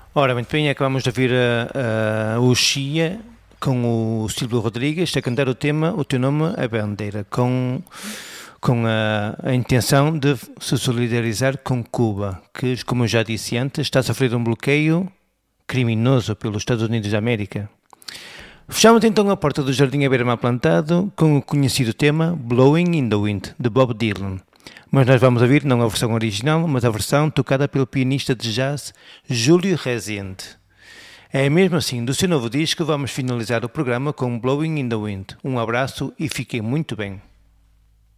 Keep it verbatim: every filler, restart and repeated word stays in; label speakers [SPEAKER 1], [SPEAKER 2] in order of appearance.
[SPEAKER 1] Ora, muito bem, acabamos de ouvir a, a, o Chia com o Silvio Rodrigues a cantar o tema O Teu Nome é Bandeira, com, com a, a intenção de se solidarizar com Cuba, que, como eu já disse antes, está a sofrer um bloqueio criminoso pelos Estados Unidos da América. Fechamos então a porta do Jardim à Beira-Mar Plantado com o conhecido tema Blowing in the Wind, de Bob Dylan. Mas nós vamos ouvir não a versão original, mas a versão tocada pelo pianista de jazz Júlio Rezende. É mesmo assim, do seu novo disco vamos finalizar o programa com Blowing in the Wind. Um abraço e fiquem muito bem.